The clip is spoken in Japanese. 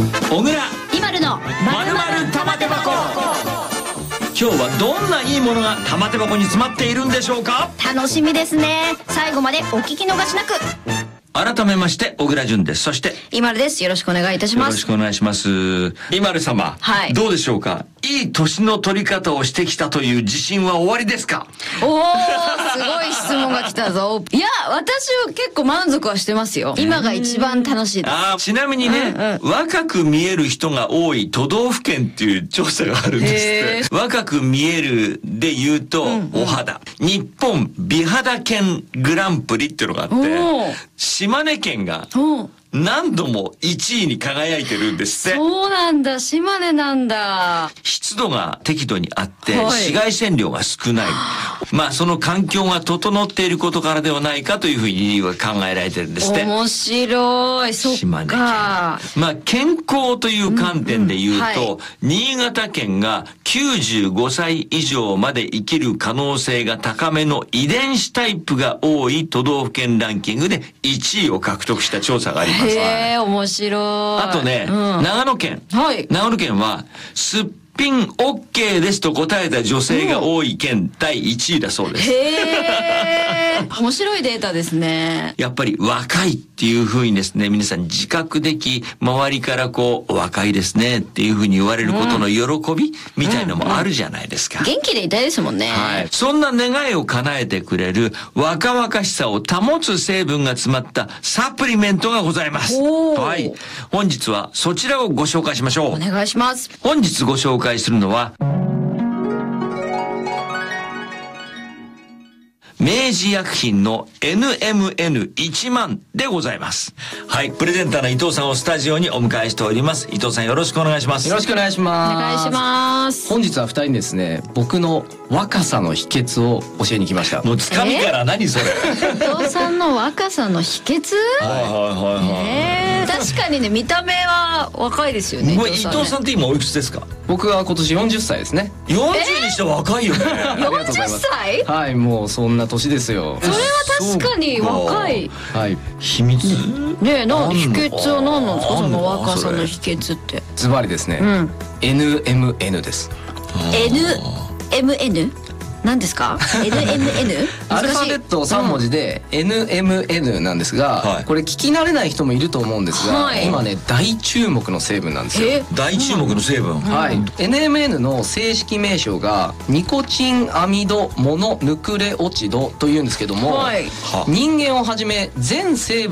小倉今るのまるまる玉手箱。今日はどんないいものが玉手箱に詰まっているんでしょうか。 楽しみですね。最後までお聞き逃しなく。 改めまして小倉淳です。そして今るです。よろしくお願いいたします。 よろしくお願いします。今る様、 はい、 どうでしょうか。いい年の取り方をしてきたという自信は終わりですか。 おー、すごい質問が来たぞ。いや、私は結構満足はしてますよ。今が一番楽しいです。 ちなみにね、若く見える人が多い都道府県っていう調査があるんですって。若く見えるで言うと、お肌。日本美肌県グランプリっていうのがあって、島根県が何度も1位に輝いてるんですって。 そうなんだ、島根なんだ。 湿度が適度にあって、紫外線量が少ない。まあその環境が整っていることからではないかというふうに理由が考えられてるんですって。 面白い。そっか。 島根県。まあ健康という観点で言うと、新潟県が95歳以上まで生きる可能性が高めの遺伝子タイプが多い都道府県ランキングで1位を獲得した調査があります。 へー、面白い。 あとね、長野県。長野県は、すっぴん OK ですと答えた女性が多い県第1位だそうです。 へー、面白いデータですね。 やっぱり若いっていう風にですね、皆さん自覚でき、周りからこう、若いですねっていう風に言われることの喜びみたいのもあるじゃないですか。 元気でいたいですもんね。 はい。そんな願いを叶えてくれる若々しさを保つ成分が詰まったサプリメントがございます。はい。本日はそちらをご紹介しましょう。 お願いします。 本日ご紹介するのは、明治薬品の NMN1 万でございます。はい。プレゼンターの伊藤さんをスタジオにお迎えしております。伊藤さんよろしくお願いします。 よろしくお願いします。 お願いします。 本日は2人にですね、僕の若さの秘訣を教えに来ました。 もうつかみから何それ。 伊藤さんの若さの秘訣？確かにね、見た目は若いですよね。 伊藤さんって今おいくつですか？ 僕は今年40歳ですね。 40にして若いよね。 40歳？ はい、もうそんな年ですよ。 それは確かに若い。 はい。 秘密？ ねえ、秘訣は何なんですか？その若さの秘訣って。 ズバリですね。NMN です。 NMN？何ですか？ NMN？ アルファベット3文字で NMN なんですが、これ聞き慣れない人もいると思うんですが、今ね大注目の成分なんですよ。 大注目の成分。 はい。NMN の正式名称がニコチンアミドモノヌクレオチドというんですけども、人間をはじめ全成分